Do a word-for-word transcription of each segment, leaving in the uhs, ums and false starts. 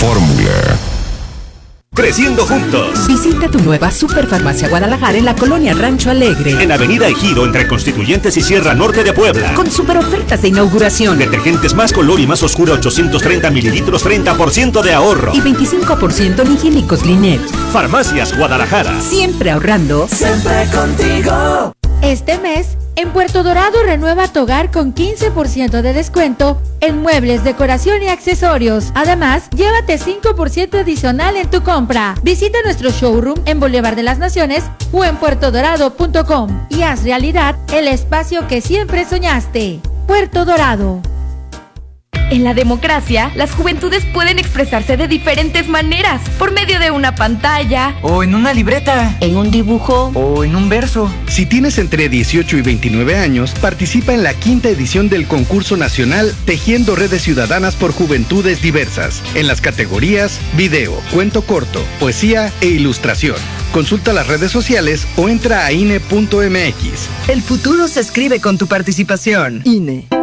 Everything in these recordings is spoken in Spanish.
Fórmula. Creciendo juntos. Visita tu nueva Superfarmacia Guadalajara en la colonia Rancho Alegre. En Avenida Ejido, entre Constituyentes y Sierra Norte de Puebla. Con super ofertas de inauguración. Detergentes más color y más oscura, ochocientos treinta mililitros, treinta por ciento de ahorro. Y veinticinco por ciento en higiénicos Linet. Farmacias Guadalajara. Siempre ahorrando. Siempre contigo. Este mes, en Puerto Dorado renueva tu hogar con quince por ciento de descuento en muebles, decoración y accesorios. Además, llévate cinco por ciento adicional en tu compra. Visita nuestro showroom en Boulevard de las Naciones o en puerto dorado punto com y haz realidad el espacio que siempre soñaste. Puerto Dorado. En la democracia, las juventudes pueden expresarse de diferentes maneras, por medio de una pantalla, o en una libreta, en un dibujo, o en un verso. Si tienes entre dieciocho y veintinueve años, participa en la quinta edición del concurso nacional Tejiendo Redes Ciudadanas por Juventudes Diversas, en las categorías video, cuento corto, poesía e ilustración. Consulta las redes sociales o entra a I N E punto M X. El futuro se escribe con tu participación. I N E.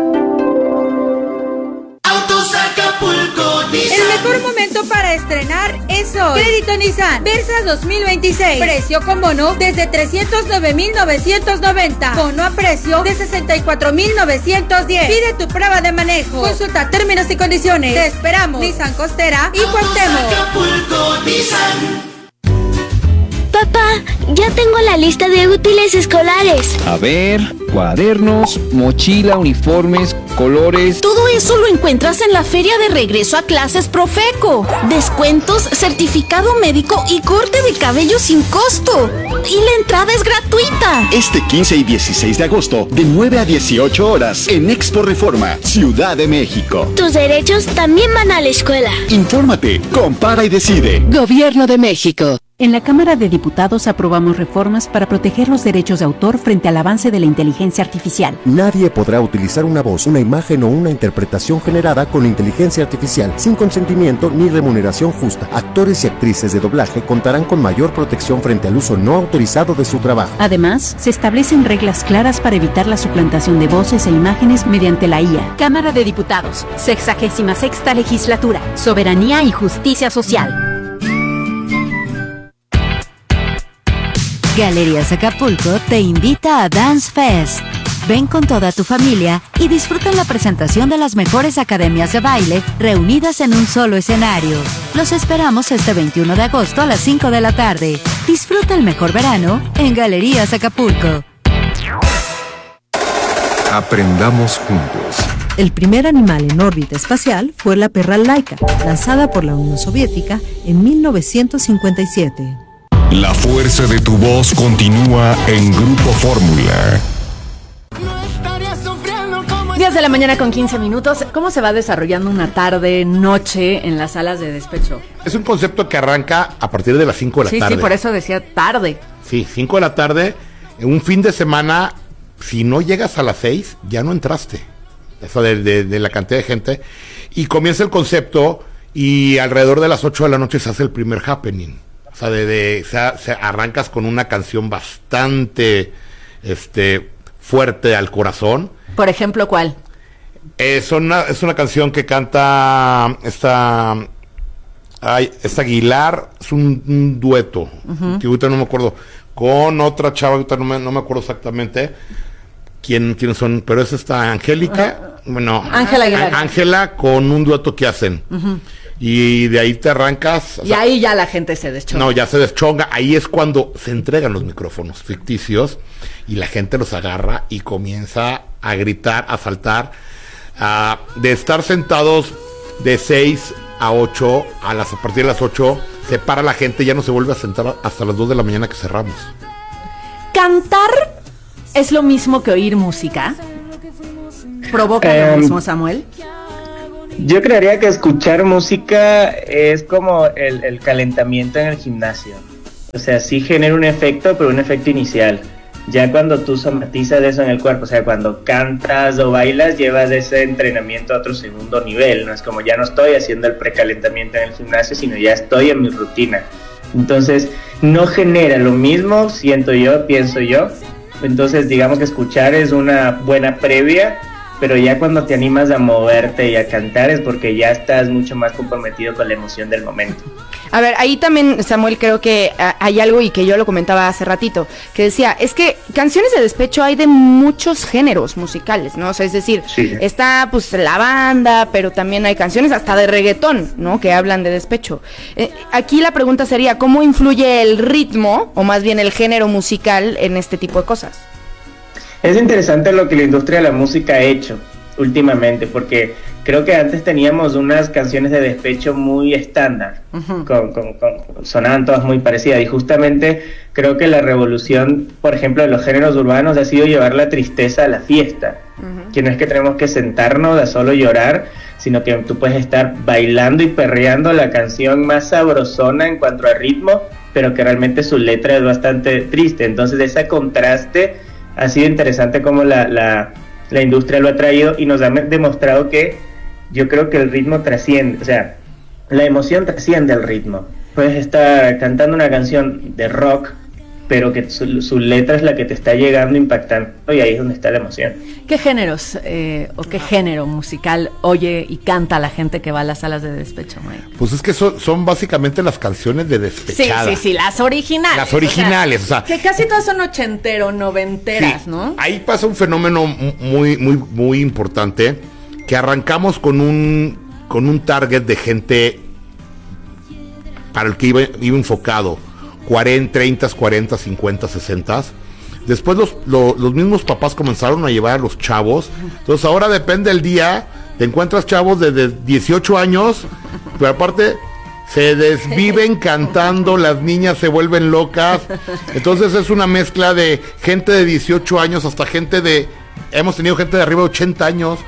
El mejor momento para estrenar es hoy. Crédito Nissan Versa dos mil veintiséis. Precio con bono desde trescientos nueve mil novecientos noventa. Bono a precio de sesenta y cuatro mil novecientos diez. Pide tu prueba de manejo. Consulta términos y condiciones. Te esperamos. Nissan Costera y Cuauhtémoc. Papá, ya tengo la lista de útiles escolares. A ver, cuadernos, mochila, uniformes, colores. Todo eso lo encuentras en la feria de regreso a clases Profeco. Descuentos, certificado médico y corte de cabello sin costo. Y la entrada es gratuita. Este quince y dieciséis de agosto, de nueve a dieciocho horas, en Expo Reforma, Ciudad de México. Tus derechos también van a la escuela. Infórmate, compara y decide. Gobierno de México. En la Cámara de Diputados aprobamos reformas para proteger los derechos de autor frente al avance de la inteligencia artificial. Nadie podrá utilizar una voz, una imagen o una interpretación generada con inteligencia artificial sin consentimiento ni remuneración justa. Actores y actrices de doblaje contarán con mayor protección frente al uso no autorizado de su trabajo. Además, se establecen reglas claras para evitar la suplantación de voces e imágenes mediante la I A. Cámara de Diputados, sexagésima sexta legislatura, soberanía y justicia social. Galerías Acapulco te invita a Dance Fest. Ven con toda tu familia y disfruta la presentación de las mejores academias de baile reunidas en un solo escenario. Los esperamos este veintiuno de agosto a las cinco de la tarde. Disfruta el mejor verano en Galerías Acapulco. Aprendamos juntos. El primer animal en órbita espacial fue la perra Laika, lanzada por la Unión Soviética en mil novecientos cincuenta y siete. La fuerza de tu voz continúa en Grupo Fórmula. diez de la mañana con quince minutos. ¿Cómo se va desarrollando una tarde, noche en las salas de despecho? Es un concepto que arranca a partir de las cinco de la sí, tarde. Sí, por eso decía tarde. Sí, cinco de la tarde. En un fin de semana, si no llegas a las seis, ya no entraste. Eso de, de, de la cantidad de gente. Y comienza el concepto y alrededor de las ocho de la noche se hace el primer happening. O sea, de, de, se, se arrancas con una canción bastante este, fuerte al corazón. Por ejemplo, ¿cuál? Es una, es una canción que canta esta, ay, esta Aguilar, es un, un dueto, uh-huh. que ahorita no me acuerdo, con otra chava, ahorita no me, no me acuerdo exactamente quién, quiénes son, pero es esta Angélica, uh-huh. bueno, Ángela Aguilar. Ángela con un dueto que hacen. Uh-huh. Y de ahí te arrancas. Y sea, ahí ya la gente se deschonga. No, ya se deschonga. Ahí es cuando se entregan los micrófonos ficticios y la gente los agarra y comienza a gritar, a saltar. Uh, de estar sentados de seis a ocho, a, las, a partir de las ocho, se para la gente, ya no se vuelve a sentar hasta las dos de la mañana que cerramos. ¿Cantar es lo mismo que oír música? ¿Provoca um, lo mismo, Samuel? Yo creería que escuchar música es como el, el calentamiento en el gimnasio. O sea, sí genera un efecto, pero un efecto inicial. Ya cuando tú somatizas eso en el cuerpo, o sea, cuando cantas o bailas, llevas ese entrenamiento a otro segundo nivel. No es como ya no estoy haciendo el precalentamiento en el gimnasio, sino ya estoy en mi rutina. Entonces, no genera lo mismo, siento yo, pienso yo. Entonces, digamos que escuchar es una buena previa pero ya cuando te animas a moverte y a cantar es porque ya estás mucho más comprometido con la emoción del momento. A ver, ahí también, Samuel, creo que uh, hay algo, y que yo lo comentaba hace ratito, que decía, es que canciones de despecho hay de muchos géneros musicales, ¿no? O sea, es decir, sí. está pues la banda, pero también hay canciones hasta de reggaetón, ¿no? Que hablan de despecho. Eh, aquí la pregunta sería, ¿cómo influye el ritmo, o más bien el género musical, en este tipo de cosas? Es interesante lo que la industria de la música ha hecho últimamente, porque creo que antes teníamos unas canciones de despecho muy estándar, uh-huh. con, con, con, sonaban todas muy parecidas, y justamente creo que la revolución, por ejemplo, de los géneros urbanos ha sido llevar la tristeza a la fiesta, uh-huh. que no es que tenemos que sentarnos a solo llorar, sino que tú puedes estar bailando y perreando la canción más sabrosona en cuanto a ritmo, pero que realmente su letra es bastante triste. Entonces ese contraste ha sido interesante como la, la, la industria lo ha traído, y nos ha demostrado que yo creo que el ritmo trasciende, o sea, la emoción trasciende el ritmo. Puedes estar cantando una canción de rock, pero que su, su letra es la que te está llegando, impactando, y ahí es donde está la emoción. ¿Qué géneros eh, o qué género musical oye y canta la gente que va a las salas de despecho, Mike? Pues es que son, son básicamente las canciones de despechada. Sí, sí, sí, las originales. Las originales, o sea, o sea que casi todas son ochentero, noventeras, sí, ¿no? Ahí pasa un fenómeno muy, muy, muy importante, que arrancamos con un, con un target de gente para el que iba, iba enfocado. cuarenta, treinta, cuarenta, cincuenta, sesenta. Después los, lo, los mismos papás comenzaron a llevar a los chavos. Entonces ahora depende del día. Te encuentras chavos de, de dieciocho años, pero aparte se desviven cantando, las niñas se vuelven locas. Entonces es una mezcla de gente de dieciocho años hasta gente de... Hemos tenido gente de arriba de ochenta años.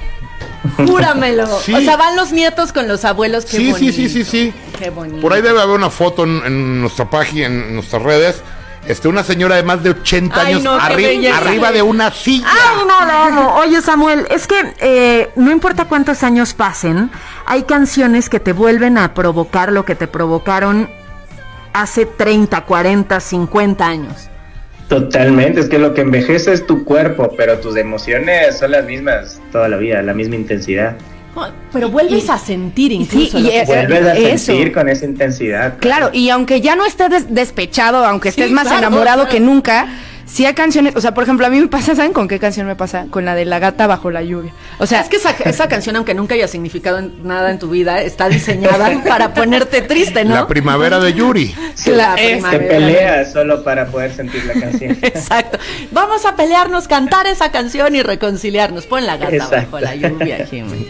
Júramelo. Sí. O sea, van los nietos con los abuelos. Qué sí, bonito. sí, sí, sí, sí. Qué bonito. Por ahí debe haber una foto en, en nuestra página, en nuestras redes. Este, una señora de más de ochenta Ay, años no, arri- arriba de una silla. Ay, no, no, no. Oye, Samuel, es que eh, no importa cuántos años pasen, hay canciones que te vuelven a provocar lo que te provocaron hace treinta, cuarenta, cincuenta años. Totalmente, es que lo que envejece es tu cuerpo, pero tus emociones son las mismas toda la vida, la misma intensidad. Pero vuelves y, a sentir incluso. Sí, y es, vuelves a eso. sentir con esa intensidad. Claro, claro, y aunque ya no estés des- despechado, aunque estés sí, más claro, enamorado claro. que nunca, sí hay canciones, o sea, por ejemplo, a mí me pasa, ¿saben con qué canción me pasa? Con la de La gata bajo la lluvia. O sea, es que esa, esa canción, aunque nunca haya significado en, nada en tu vida, está diseñada para ponerte triste, ¿no? La primavera de Yuri. Sí, la primavera. Te peleas solo para poder sentir la canción. Exacto. Vamos a pelearnos, cantar esa canción y reconciliarnos. Pon La gata Exacto. bajo la lluvia, Jimmy.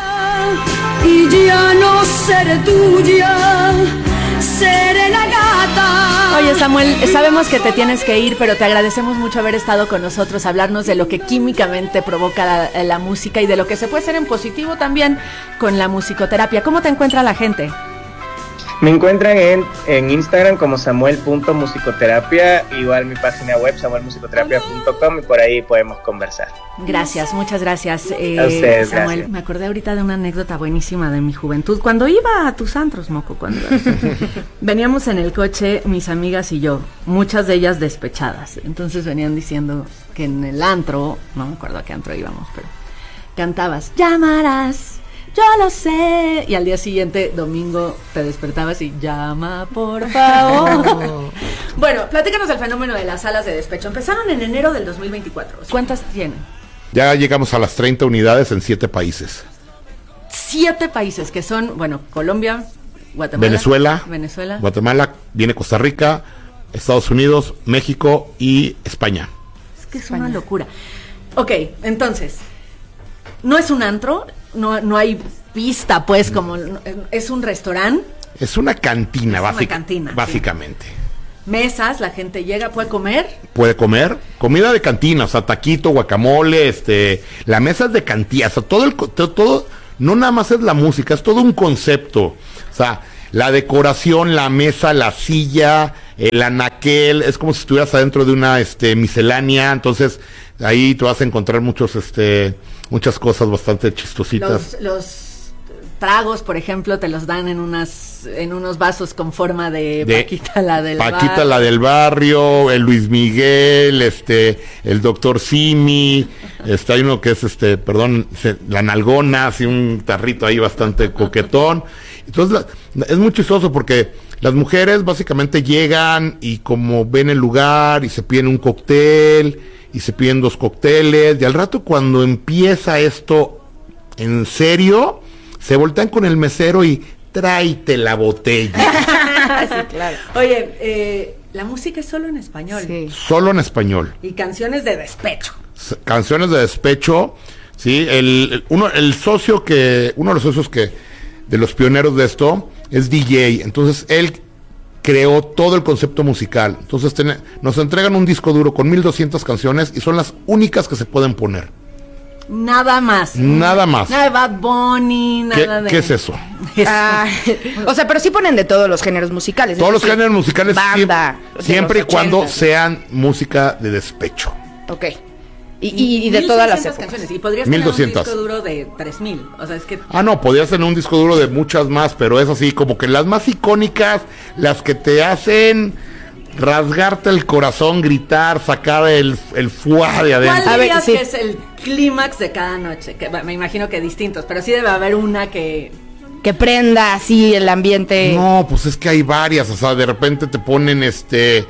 Y ya no seré tuya, seré la gata. Oye, Samuel, sabemos que te tienes que ir, pero te agradecemos mucho haber estado con nosotros, hablarnos de lo que químicamente provoca la, la música y de lo que se puede hacer en positivo también con la musicoterapia. ¿Cómo te encuentra la gente? Me encuentran en, en Instagram como samuel punto musicoterapia, igual mi página web samuel musicoterapia punto com, y por ahí podemos conversar. Gracias, muchas gracias. Eh, a ustedes, Samuel, gracias. Me acordé ahorita de una anécdota buenísima de mi juventud. Cuando iba a tus antros, Moco, cuando veníamos en el coche, mis amigas y yo, muchas de ellas despechadas. Entonces venían diciendo que en el antro, no me acuerdo a qué antro íbamos, pero cantabas, llamarás. Yo lo sé. Y al día siguiente, domingo, te despertabas y llama, por favor. Bueno, platícanos del fenómeno de las salas de despecho. Empezaron en enero del dos mil veinticuatro. ¿Cuántas tienen? Ya llegamos a las treinta unidades en siete países. Siete países, que son, bueno, Colombia, Guatemala, Venezuela, Venezuela, Guatemala, viene Costa Rica, Estados Unidos, México y España. Es que es España. Una locura. Ok, entonces, no es un antro, no, no hay pista, pues, como es un restaurante. Es una cantina, es básica, una cantina básicamente. Sí. Mesas, la gente llega, puede comer. Puede comer, comida de cantina, o sea, taquito, guacamole, este, la mesa es de cantina, o sea, todo el, todo, todo, no nada más es la música, es todo un concepto, o sea, la decoración, la mesa, la silla, el anaquel, es como si estuvieras adentro de una, este, miscelánea, entonces, ahí te vas a encontrar muchos, este, muchas cosas bastante chistositas. Los, los tragos, por ejemplo, te los dan en unas en unos vasos con forma de, de Paquita la del Paquita barrio. la del barrio, el Luis Miguel, este, el doctor Simi, este, hay uno que es este, perdón, se, la nalgona, así un tarrito ahí bastante coquetón. Entonces la, es muy chistoso porque las mujeres básicamente llegan y como ven el lugar y se piden un cóctel y se piden dos cócteles y al rato cuando empieza esto en serio, se voltean con el mesero y tráete la botella. Sí, claro. Oye, eh, la música es solo en español. Sí. Solo en español. Y canciones de despecho. S- canciones de despecho, sí, el, el- uno, el socio que, uno de los socios que, de los pioneros de esto, es D J, entonces él creó todo el concepto musical, entonces ten, nos entregan un disco duro con mil doscientas canciones y son las únicas que se pueden poner. Nada más. Nada más. Nada de Bad Bunny, ¿Qué, nada de... ¿Qué es eso? Ah, o sea, pero sí ponen de todos los géneros musicales. Todos los decir, géneros musicales banda, siempre, siempre y cuando ochentas. sean música de despecho. Ok. Y, y, y de todas las épocas. canciones. Y podrías mil tener un doscientas. disco duro de tres mil. O sea, es que... Ah, no, podías tener un disco duro de muchas más, pero es así, como que las más icónicas, las que te hacen rasgarte el corazón, gritar, sacar el, el fuá de adentro. ¿Cuál dirías A ver, sí. que es el clímax de cada noche? Que bueno, me imagino que distintos, pero sí debe haber una que... Que prenda así el ambiente. No, pues es que hay varias, o sea, de repente te ponen este...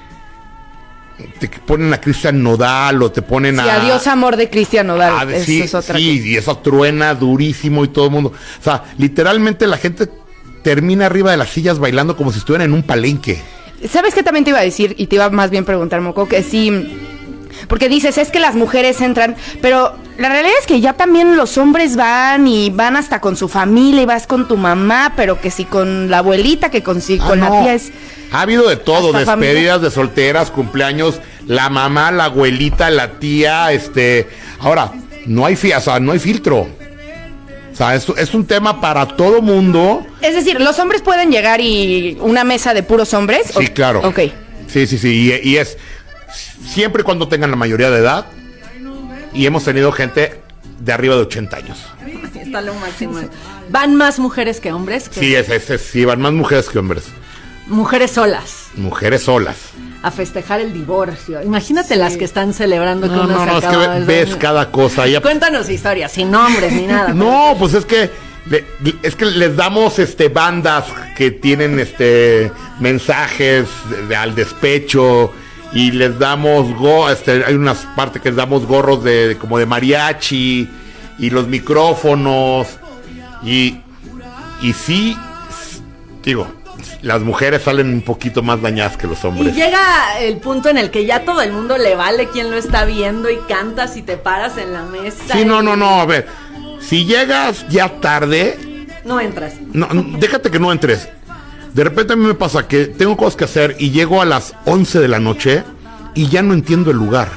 Te ponen a Cristian Nodal o te ponen Sí, a... Adiós amor de Cristian Nodal. Ah, Eso sí, es otra sí, y eso truena durísimo y todo el mundo. O sea, literalmente la gente termina arriba de las sillas bailando como si estuvieran en un palenque. ¿Sabes qué también te iba a decir? Y te iba más bien preguntar, Moco, que sí... Porque dices, es que las mujeres entran, pero la realidad es que ya también los hombres van y van hasta con su familia y vas con tu mamá, pero que si con la abuelita, que con, si, Ah, con no. la tía es... Ha habido de todo, Hasta despedidas familia. de solteras, cumpleaños, la mamá, la abuelita, la tía, este... Ahora, no hay, fi- o sea, no hay filtro. O sea, es, es un tema para todo mundo. Es decir, los hombres pueden llegar y una mesa de puros hombres. Sí, O- claro. Ok. Sí, sí, sí, y, y es siempre y cuando tengan la mayoría de edad. Y hemos tenido gente de arriba de ochenta años. Está lo máximo. ¿Van más mujeres que hombres? Que Sí, es, es, es- sí, van más mujeres que hombres. Mujeres solas Mujeres solas. a festejar el divorcio. Imagínate las que están celebrando que No, uno no, se no, es que acaba ve- de- ves cada cosa. Ya- Cuéntanos historias, sin nombres ni nada. No, pues es que le- es que les damos este bandas que tienen este mensajes de- de- al despecho y les damos go, este, hay unas partes que les damos gorros de, de como de mariachi y los micrófonos y y sí s- digo, las mujeres salen un poquito más dañadas que los Y hombres. llega el punto en el que ya todo el mundo le vale quién lo está viendo y cantas y te paras en la mesa. Sí, y no, no, no, a ver. Si llegas ya tarde, No entras. no, déjate que no entres. De repente a mí me pasa que tengo cosas que hacer y llego a las once de la noche y ya no entiendo el lugar.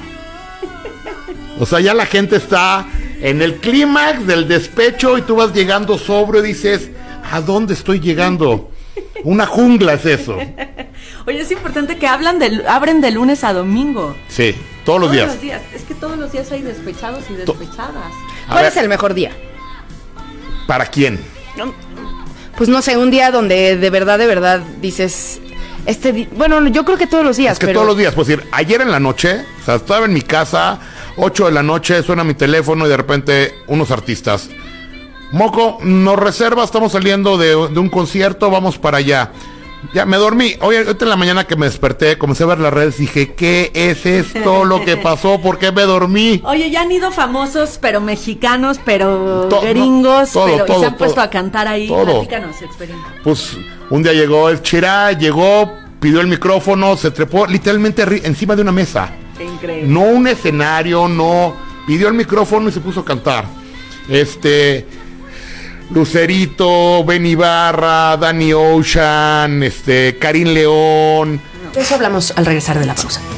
O sea, ya la gente está en el clímax del despecho y tú vas llegando sobrio y dices, ¿a dónde estoy llegando? Una jungla es eso. Oye, es importante que hablan de, abren de lunes a domingo. Sí, todos los días. Todos los días. Es que todos los días hay despechados y despechadas. A ¿Cuál ver. es el mejor día? ¿Para quién? Pues no sé, un día donde de verdad, de verdad dices... Este di- bueno, yo creo que todos los días, Es que pero... todos los días, pues decir, ayer en la noche, o sea, estaba en mi casa, ocho de la noche, suena mi teléfono y de repente unos artistas. Moco, nos reserva, estamos saliendo de, de un concierto, vamos para allá. Ya me dormí. Hoy ahorita en la mañana que me desperté, comencé a ver las redes, dije, ¿qué es esto lo que pasó? ¿Por qué me dormí? Oye, ya han ido famosos, pero mexicanos, pero To- no, gringos, todo, pero y todo, se han puesto todo. a cantar ahí. Todo. Platícanos, experiencia. Pues un día llegó el Chirá, llegó, pidió el micrófono, se trepó literalmente arri- encima de una mesa. Qué increíble. No un escenario, no. Pidió el micrófono y se puso a cantar. Este. Lucerito, Ben Ibarra, Danny Ocean, este, Karim León. De eso hablamos al regresar de la pausa.